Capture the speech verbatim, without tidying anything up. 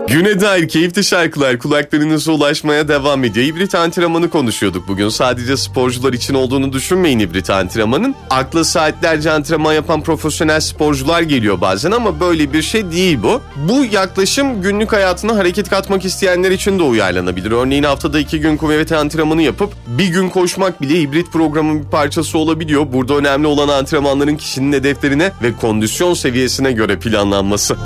Güne dair keyifli şarkılar kulaklarınıza ulaşmaya devam ediyor. Hibrit antrenmanı konuşuyorduk bugün. Sadece sporcular için olduğunu düşünmeyin hibrit antrenmanın. Akla saatlerce antrenman yapan profesyonel sporcular geliyor bazen ama böyle bir şey değil bu. Bu yaklaşım günlük hayatına hareket katmak isteyenler için de uyarlanabilir. Örneğin haftada iki gün kuvvet antrenmanı yapıp bir gün koşmak bile hibrit programın bir parçası olabiliyor. Burada önemli olan antrenmanların kişinin hedeflerine ve kondisyon seviyesine göre planlanması.